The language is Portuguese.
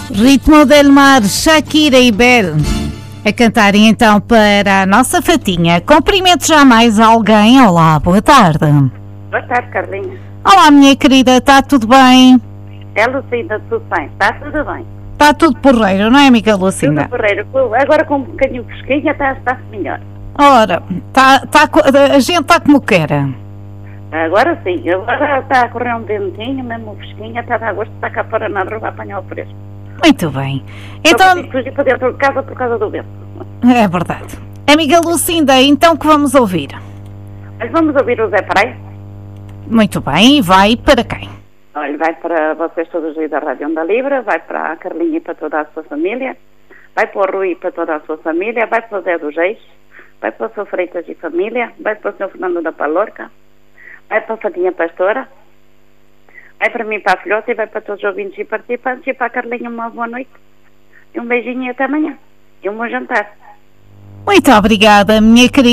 Ritmo del Mar, Shakira e Bel a cantarem então para a nossa Fatinha. Cumprimento já mais alguém. Olá, boa tarde. Boa tarde, Carlinha. Olá, minha querida, está tudo bem? É, Lucinda, tudo bem? Está tudo bem. Está tudo porreiro, não é, amiga Lucinda? Tudo porreiro. Agora com um bocadinho fresquinha está-se melhor. Ora, a gente está como quer. Agora sim, agora está a correr um ventinho, mesmo fresquinha, está a gosto de estar cá fora na rua a apanhar o fresco. Muito bem. Então... Então, Só fugir para dentro de casa por causa do vento. é verdade. Amiga Lucinda, então que vamos ouvir? Mas vamos ouvir o Zé Praia? Muito bem, e vai para quem? Olha, vai para vocês todos aí da Rádio Onda Livre, vai para a Carlinha e para toda a sua família, vai para o Rui e para toda a sua família, vai para o Zé dos Reis, vai para o seu Freitas e família, vai para o seu Fernando da Palorca, vai para a Fatinha Pastora, vai para mim, para a filhota, e vai para todos os ouvintes e participantes, e para a Carlinha uma boa noite, e um beijinho e até amanhã, e um bom jantar. Muito obrigada, minha querida.